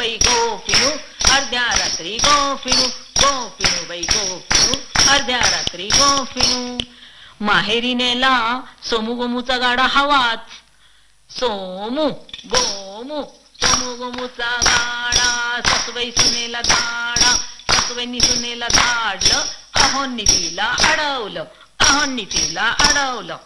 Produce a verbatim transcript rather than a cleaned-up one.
बाई गोपिनू अर्ध्या रात्री गोपिनू गोपिनू बाई गोपिनू अर्ध्या रात्री गोपिनू. माहेरी नेला सोमू गोमूचा गाडा हवाच. सोमू गोमू सोमू गोमूचा गाडा सासूबाई सुनेला धाडा सासूबाईंनी सुनेला धाडलं अहोंनी तिला अडवलं अहोंनी तिला अडवलं.